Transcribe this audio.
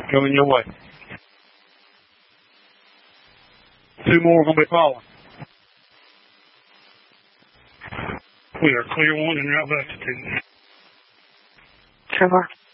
Coming your way. 2 more are going to be following. We are clear 1 and route back to 2. Trevor.